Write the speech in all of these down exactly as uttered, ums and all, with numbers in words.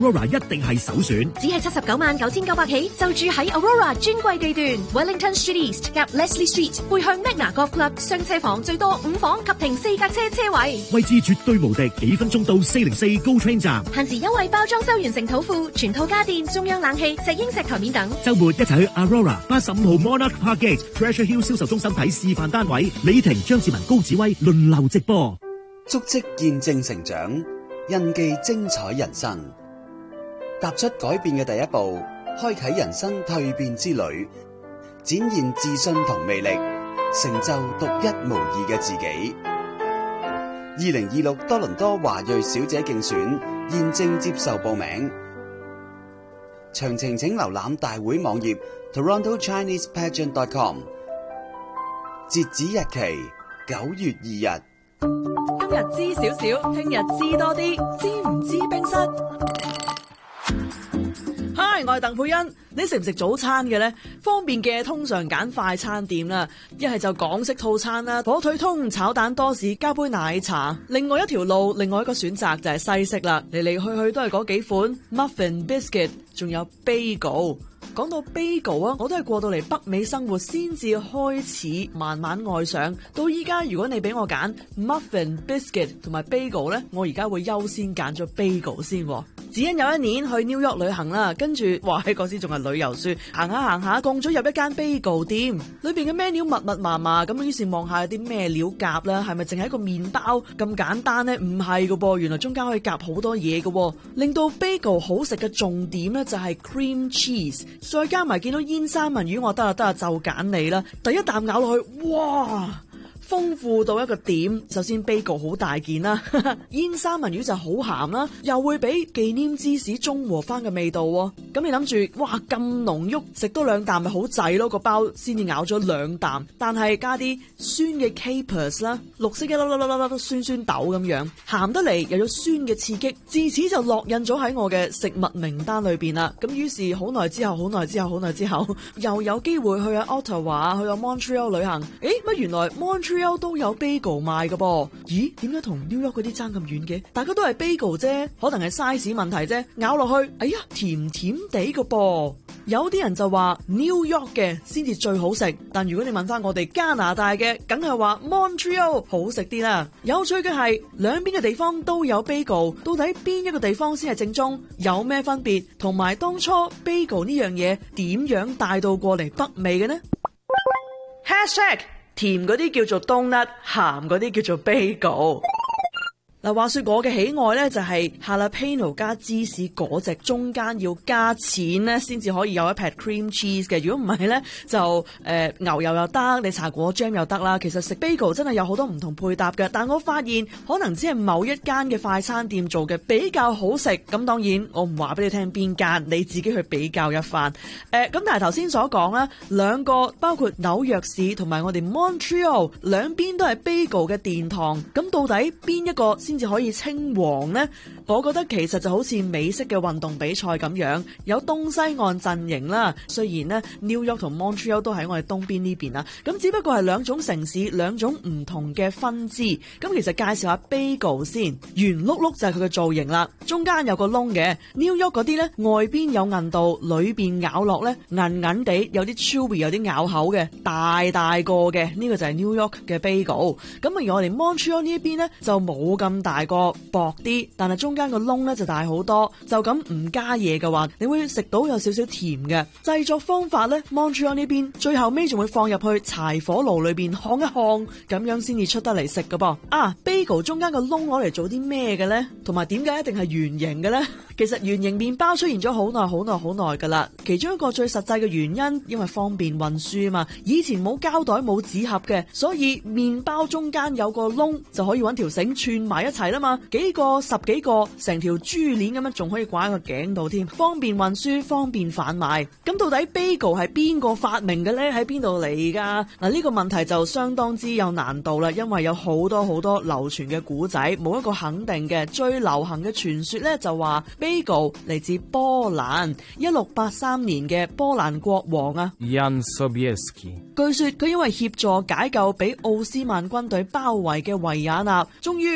Aurora 一定係首選。 只係七十九萬九千九百起，就住喺 Aurora 專櫃地段 Wellington Street East 夾 Leslie Street 背向 Magna Golf Club 雙車房，最多五房及停四架車車位， 位置絕對無敵，幾分鐘到四零四 GO Train 站。 限時優惠包裝修完成土庫，全套家電、中央冷氣、石英石台面等。 週末一齊去 Aurora 八十五號 Monarch Park Gate Treasure Hill 銷售中心睇示範單位，李婷、張志文、高子威輪流直播。 足跡見證成長，印記精彩人生。踏出改變嘅第一步，開啟人生蛻變之旅，展現自信同魅力，成就獨一無二嘅自己。二零二六多倫多華裔小姐競選現正接受報名，詳情請瀏覽大會網頁 toronto chinese pageant dot com， 截止日期九月二日。 今日知少少，聽日知多啲，知唔知冰室？Hi， 我係鄧佩欣。你食唔食早餐嘅呢？方便嘅通常揀快餐店啦，一係就港式套餐啦，火腿通、炒蛋多士加杯奶茶。另外一條路，另外一個選擇就係西式啦，嚟嚟去去都係嗰幾款 muffin、biscuit， 仲有 bagel。講到 bagel 啊，我都係過到嚟北美生活先至開始慢慢愛上。到依家如果你俾我揀 muffin、biscuit 同埋 bagel 呢，我而家會優先揀咗 bagel 先。只因有一年去 New York 旅行啦，跟住話喺嗰時仲係旅遊書，行下行下，共咗入一間 bagel 店，裏邊嘅 menu 密密麻麻，咁於是望下有啲咩料夾啦，係咪淨係一個麵包咁簡單呢？唔係噶噃，原來中間可以夾好多嘢噶，令到 bagel 好食嘅重點呢，就係 cream cheese， 再加埋見到煙三文魚，我得啊得啊就揀你啦，第一啖咬落去，哇！豐富到一個點，首先 bagel 好大件啦，煙三文魚就好鹹啦，又會俾忌廉芝士中和翻嘅味道喎。咁你諗住，哇咁濃郁，食多兩啖咪好滯咯，個包先至咬咗兩啖，但係加啲酸嘅 capers 啦，綠色嘅粒粒粒粒酸酸豆咁樣，鹹得嚟又有酸嘅刺激，自此就烙印咗喺我嘅食物名單裏邊啦。咁於是好耐之後，好耐之後，好耐之後，又有機會去下 Ottawa，去下 Montreal 旅行。誒乜原來 Montreal都有 bagel 賣㗎噃？咦，點解同 New York 嗰啲爭咁遠嘅？大家都係 bagel 啫，可能係 size 問題啫。咬落去，哎呀，甜甜地㗎噃。有啲人就話 New York 嘅先至最好食，但如果你問翻我哋加拿大嘅，梗係話 Montreal 好食啲啦。有趣嘅係，兩邊嘅地方都有 bagel， 到底邊一個地方先係正宗？有咩分別？同埋當初 bagel 呢樣嘢點樣帶到過嚟北美嘅呢？ Hashtag 甜嗰啲叫做 donut， 鹹嗰啲叫做 bagel。嗱，話說我嘅喜愛咧就係 jalapeno 加芝士嗰隻，中間要加錢咧先至可以有一劈 cream cheese 嘅。如果唔係咧就誒、呃、牛油又得，你搽果 jam 又得啦。其實食 bagel 真係有好多唔同配搭嘅，但我發現可能只係某一間嘅快餐店做嘅比較好食。咁當然我唔話俾你聽邊間，你自己去比較一番。誒、呃、咁但係頭先所講啦，兩個包括紐約市同埋我哋 Montreal 兩邊都係 bagel 嘅殿堂，咁到底邊一個先至可以稱王呢？我覺得其實就好似美式嘅運動比賽咁樣，有東西岸陣營啦。雖然呢 New York 同 Montreal 都喺我哋東邊呢邊啦，咁只不過係兩種城市，兩種唔同嘅分支。咁其實介紹下 bagel 先，圓碌碌就係佢嘅造型啦，中間有個窿嘅。New York 嗰啲呢，外邊有韌度，裏邊咬落呢，韌韌地，有啲 chewy， 有啲咬口嘅，大大個嘅。呢、這個就係 New York 嘅 bagel。咁而我哋 Montreal 呢一邊呢，就冇咁大個，薄啲，但係中間個窿咧就大好多。就咁唔加嘢嘅話，你會食到有少少甜嘅。製作方法咧 Montreal 呢邊最後尾仲會放入去柴火爐裏邊烘一烘，咁樣先至出得嚟食噶噃。啊 bagel 中間個窿攞嚟做啲咩嘅咧？同埋點解一定係圓形嘅咧？其實圓形麵包出現咗好耐好耐好耐噶啦，其中一個最實際嘅原因，因為方便運輸啊嘛。以前冇膠袋冇紙盒嘅，所以麵包中間有個窿就可以搵條繩串埋一齊啦嘛，幾個十幾個成條珠鏈咁樣，仲可以掛喺個頸度添，方便運輸，方便販賣。咁到底 bagel 係邊個發明嘅咧？喺邊度嚟噶？嗱，呢個問題就相當之有難度啦，因為有好多好多流傳嘅古仔，冇一個肯定嘅。最流行嘅傳說咧就話 bagel 嚟自波蘭，一六八三年嘅波蘭國王啊 Jan Sobieski。 據說佢因為協助解救俾奧斯曼軍隊包圍嘅維也納，終於打死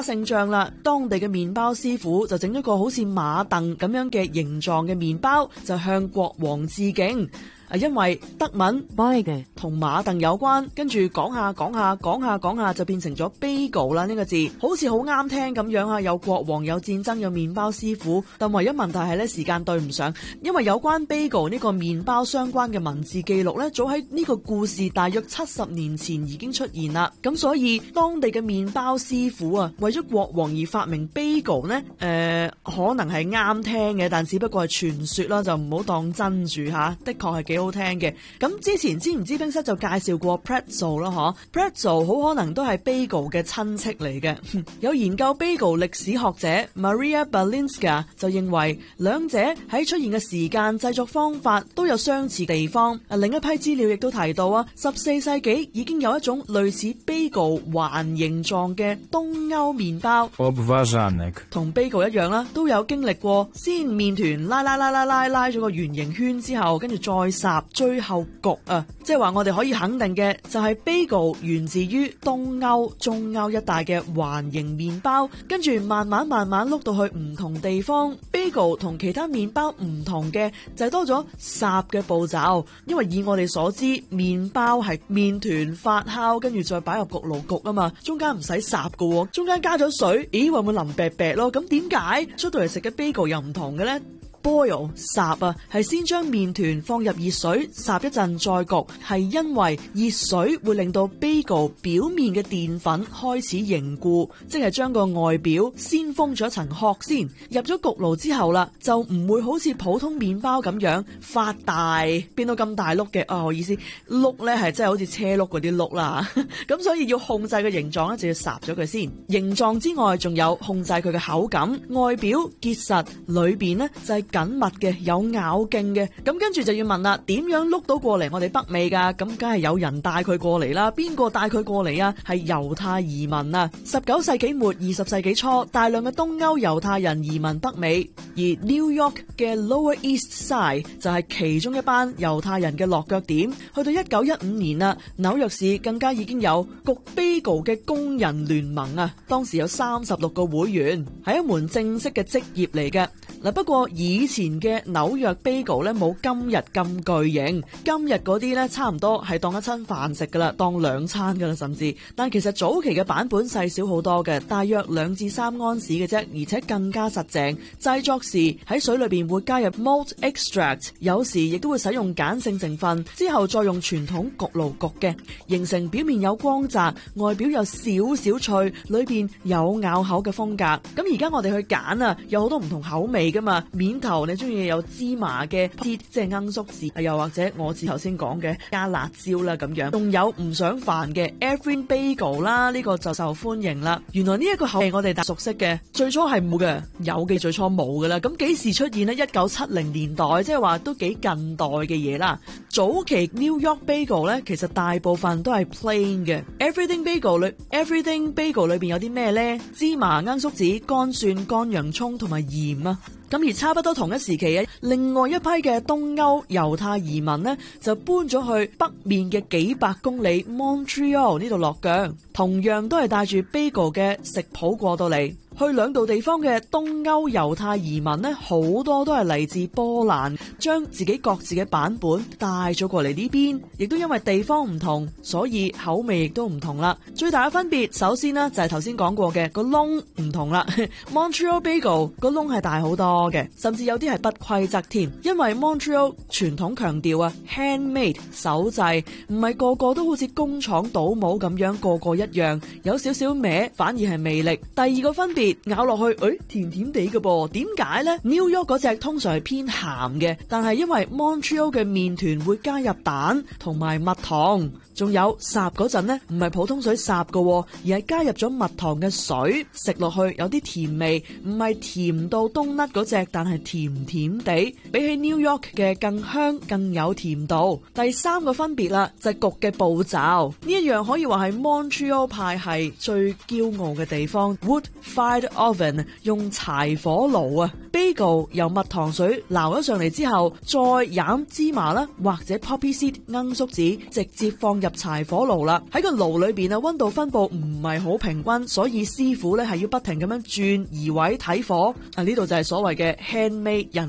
勝仗啦，當地嘅麵包師傅就整咗個好似馬凳咁樣嘅形狀嘅麵包，就向國王致敬。啊，因為德文嘅同馬凳有關，跟住講下講下講下講下就變成咗 bagel 啦呢個字，好似好啱聽咁樣啊！有國王，有戰爭，有麵包師傅，但唯一問題係咧時間對唔上，因為有關 bagel 呢個麵包相關嘅文字記錄咧，早喺呢個故事大約七十年前已經出現啦。咁所以當地嘅麵包師傅啊，為咗國王而發明 bagel 呢，誒、呃、可能係啱聽嘅，但只不過係傳說啦，就唔好當真住吓。的確係幾好聽嘅。咁之前知唔知冰室就介紹過 pretzel 啦，嗬 pretzel 好可能都係 bagel 嘅親戚嚟嘅。有研究 bagel 歷史學者 Maria Balinska 就認為兩者喺出現嘅時間、製作方法都有相似地方。啊，另一批資料亦都提到啊，十四世紀已經有一種類似 bagel 環形狀嘅東歐麵包，同 bagel 一樣啦，都有經歷過先麵團拉拉拉拉拉拉咗個圓形圈之後，跟住再烚最後焗啊，即係話我哋可以肯定嘅就係 bagel 源自於東歐、中歐一帶嘅環形麵包，跟住慢慢慢慢碌到去唔同地方。bagel 同其他麵包唔同嘅就係多咗烚嘅步驟，因為以我哋所知，麵包係麵團發酵，跟住再擺入焗爐焗啊嘛，中間唔使烚噶，中間加咗水，咦會唔會腍白白咯？咁點解出到嚟食嘅 bagel 又唔同嘅呢？boil 烚啊，係先將麵團放入熱水烚一陣再焗，係因為熱水會令到 bagel 表面嘅澱粉開始凝固，即係將個外表先封咗一層殼先。入咗焗爐之後啦，就唔會好似普通麵包咁樣發大變到咁大碌嘅。啊，我意思碌咧係真係好似車碌嗰啲碌啦，咁所以要控制個形狀咧就要烚咗佢先。形狀之外，仲有控制佢嘅口感，外表結實，裏邊呢就係緊密嘅，有咬勁嘅。咁跟住就要問啦，點樣碌到過嚟我哋北美噶？咁梗係有人帶佢過嚟啦。邊個帶佢過嚟啊？係猶太移民啊！十九世紀末二十世紀初，大量嘅東歐猶太人移民北美，而 New York 嘅 Lower East Side 就係其中一班猶太人嘅落腳點。去到一九一五年啦，紐約市更加已經有焗 bagel 嘅工人聯盟啊，當時有三十六個會員，係一門正式嘅職業嚟嘅。嗱，不過以前嘅紐約 bagel 咧冇今日咁巨型，今日嗰啲咧差唔多係當一餐飯食噶啦，當兩餐噶啦甚至。但其實早期嘅版本細小好多嘅，大約兩至三安士嘅啫，而且更加實淨。製作時喺水裏邊會加入 malt extract， 有時亦都會使用鹼性成分，之後再用傳統焗爐焗嘅，形成表面有光澤，外表有少少脆，裏邊有咬口嘅風格。咁而家我哋去揀啊，有好多唔同口味噶嘛，面頭你中意有芝麻嘅啲，即係罌粟子，又或者我似頭先講嘅加辣椒啦咁樣，仲有唔想煩嘅 everything bagel 啦，呢個就受歡迎啦。原來呢一個口味我哋大熟悉嘅，最初係冇嘅，有嘅最初冇噶啦。咁幾時出現呢？一九七零年代，即係話都幾近代嘅嘢啦。早期 New York bagel 咧，其實大部分都係 plain 嘅。everything bagel 裏 everything bagel 裏邊有啲咩呢？芝麻、罌粟子、乾蒜、乾洋蔥同埋鹽啊。咁而差不多同一時期啊，另外一批嘅東歐猶太移民呢，就搬咗去北面嘅幾百公里 Montreal 呢度落腳，同樣都係帶住 bagel 嘅食譜過到嚟。去兩度地方嘅東歐猶太移民呢，好多都係嚟自波蘭，將自己各自嘅版本帶咗過嚟呢邊，亦都因為地方唔同，所以口味亦都唔同啦。最大嘅分別，首先呢，就係頭先講過嘅個窿唔同啦。Montreal bagel 個窿係大好多嘅，甚至有啲係不規則添，因為 Montreal 傳統強調啊 handmade 手製，唔係個個都好似工廠倒模咁樣個個一樣，有少少歪反而係魅力。第二個分別，咬落去，誒、哎，甜甜地嘅噃，點解呢？ New York 嗰隻通常係偏鹹嘅，但係因為 Montreal 嘅麵團會加入蛋同埋蜜糖，仲有烚嗰陣呢，唔係普通水烚嘅，而係加入咗蜜糖嘅水，食落去有啲甜味，唔係甜到冬甩嗰隻，但係甜甜地，比起 New York 嘅更香更有甜度。第三個分別啦，就係焗嘅步驟，呢一樣可以話係 Montreal 派系最驕傲嘅地方。Wood fired oven 用柴火爐啊， bagel 由蜜糖水撈咗上嚟之後，再飲芝麻啦，或者 poppy seed 罌粟子，直接放入柴火爐啦。喺個爐裏邊啊，溫度分布唔係好平均，所以師傅咧係要不停咁樣轉移位睇火。啊，呢度就係所謂嘅 handmade 人